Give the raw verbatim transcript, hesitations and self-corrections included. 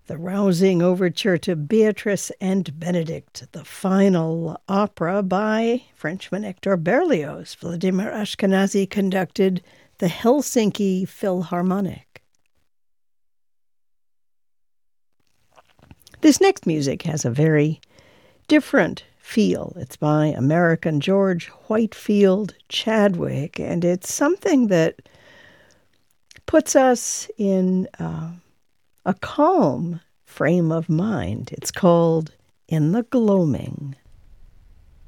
the rousing overture to Beatrice and Benedict, the final opera by Frenchman Hector Berlioz. Vladimir Ashkenazy conducted the Helsinki Philharmonic. This next music has a very different feel. It's by American George Whitefield Chadwick, and it's something that puts us in uh, a calm frame of mind. It's called In the Gloaming.